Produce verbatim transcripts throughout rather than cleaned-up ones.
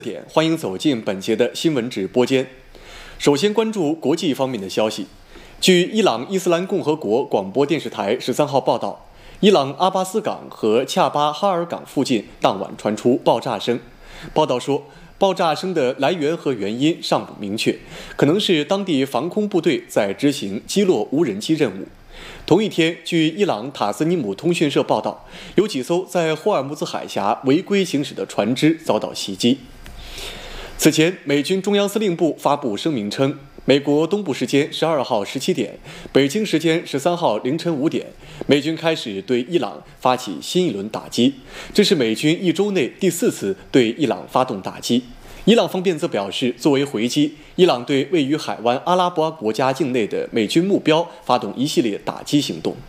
点，欢迎走进本节的新闻直播间。首先关注国际方面的消息。据伊朗伊斯兰共和国广播电视台十三号报道，伊朗阿巴斯港和恰巴哈尔港附近当晚传出爆炸声。报道说，爆炸声的来源和原因尚不明确，可能是当地防空部队在执行击落无人机任务。同一天，据伊朗塔斯尼姆通讯社报道，有几艘在霍尔木兹海峡违规行驶的船只遭到袭击。此前，美军中央司令部发布声明称，美国东部时间十二号十七点，北京时间十三号凌晨五点，美军开始对伊朗发起新一轮打击，这是美军一周内第四次对伊朗发动打击。伊朗方面则表示，作为回击，伊朗对位于海湾阿拉伯国家境内的美军目标发动一系列打击行动。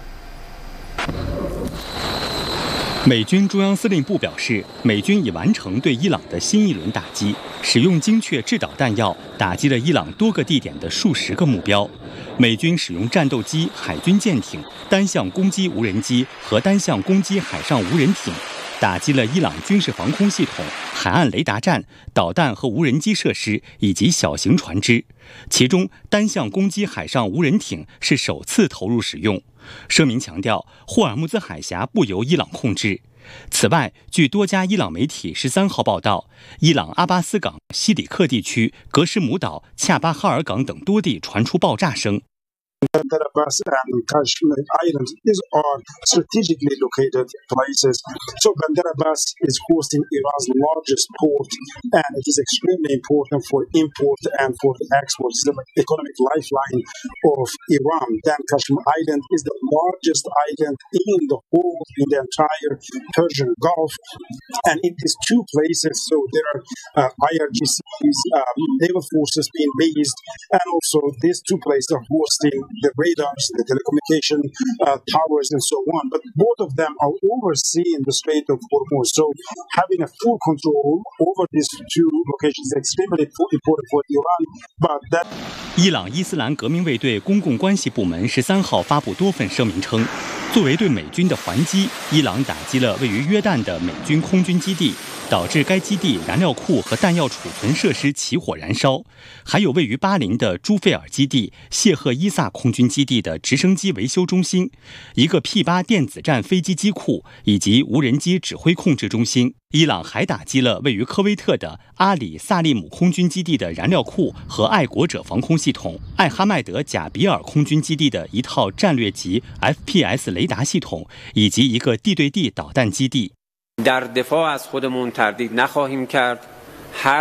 美军中央司令部表示，美军已完成对伊朗的新一轮打击，使用精确制导弹药打击了伊朗多个地点的数十个目标。美军使用战斗机、海军舰艇、单向攻击无人机和单向攻击海上无人艇，打击了伊朗军事防空系统、海岸雷达站、导弹和无人机设施以及小型船只。其中，单向攻击海上无人艇是首次投入使用。声明强调，霍尔木兹海峡不由伊朗控制。此外，据多家伊朗媒体十三号报道，伊朗阿巴斯港、西里克地区、格什姆岛、恰巴哈尔港等多地传出爆炸声。 Bandar Abbas and Kashmir Islands is are strategically located places. So Bandar Abbas is hosting Iran's largest port, and it is extremely important for import and for the export. It's the economic lifeline of Iran. Then Kashmir Island is the largest island in the whole, in the entire Persian Gulf, and in these two places, so there are uh, I R G Cs, um, naval forces being based, and also these two places are hosting the radars, the telecommunication uh, towers, and so on. But both of them are overseeing the Strait of Hormuz. So having a full control over these two locations is extremely important for Iran. But that 伊朗伊斯兰革命卫队公共关系部门十三号发布多份声明称，作为对美军的还击，伊朗打击了位于约旦的美军空军基地，导致该基地燃料库和弹药储存设施起火燃烧，还有位于巴林的朱费尔基地、谢赫伊萨空军基地的直升机维修中心，一个 P 八 电子战飞机机库以及无人机指挥控制中心。伊朗还打击了位于科威特的阿里萨利姆空军基地的燃料库和爱国者防空系统，艾哈迈德贾比尔空军基地的一套战略级 F P S 雷达系统，以及一个地对地导弹基地。 در دفاع از خودمون تردید نخواهیم کرد. هر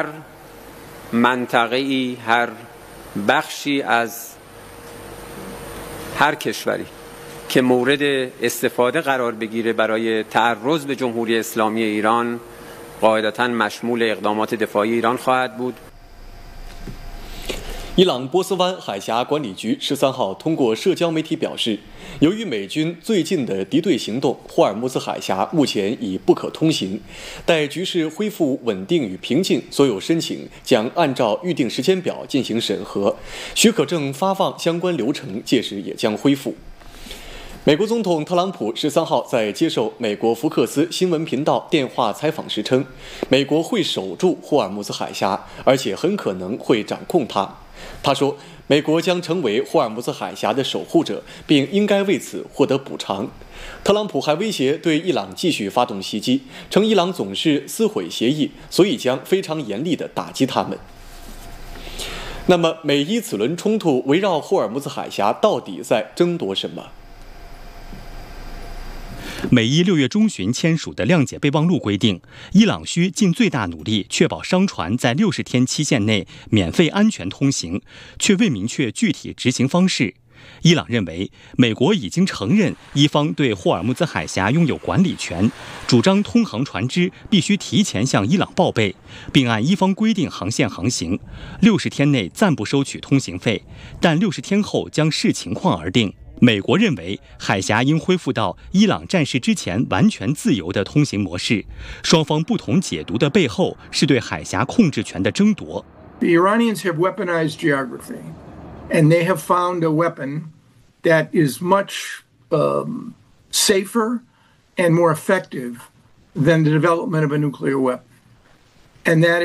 منطقه‌ای، هر بخشی از هر کشوری که مورد استفاده قرار بگیره برای تعرض به جمهوری اسلامی ایران قاعدتاً مشمول اقدامات دفاعی ایران خواهد بود. 伊朗波斯湾海峡管理局十三号通过社交媒体表示，由于美军最近的敌对行动，霍尔木兹海峡目前已不可通行。待局势恢复稳定与平静，所有申请将按照预定时间表进行审核，许可证发放相关流程届时也将恢复。美国总统特朗普十三号在接受美国福克斯新闻频道电话采访时称，美国会守住霍尔木兹海峡，而且很可能会掌控它。他说，美国将成为霍尔木兹海峡的守护者，并应该为此获得补偿。特朗普还威胁对伊朗继续发动袭击，称伊朗总是撕毁协议，所以将非常严厉地打击他们。那么，美伊此轮冲突围绕霍尔木兹海峡到底在争夺什么？ 美伊六月中旬签署的谅解备忘录规定，伊朗需尽最大努力确保商船在六十天期限内免费安全通行，却未明确具体执行方式。伊朗认为，美国已经承认伊方对霍尔木兹海峡拥有管理权，主张通航船只必须提前向伊朗报备，并按伊方规定航线航行。六十天内暂不收取通行费，但六十天后将视情况而定。美国认为，海峡应恢复到伊朗战事之前完全自由的通行模式。双方不同解读的背后，是对海峡控制权的争夺。 The Iranians have weaponized geography, and they have found a weapon that is much um, safer and more effective than the development of a nuclear weapon, and that